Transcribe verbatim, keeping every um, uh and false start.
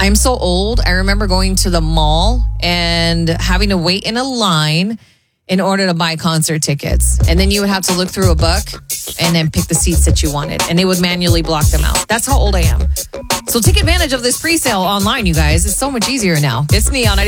I'm so old. I remember going to the mall and having to wait in a line in order to buy concert tickets. And then you would have to look through a book and then pick the seats that you wanted. And they would manually block them out. That's how old I am. So take advantage of this pre-sale online, you guys. It's so much easier now. It's Neon.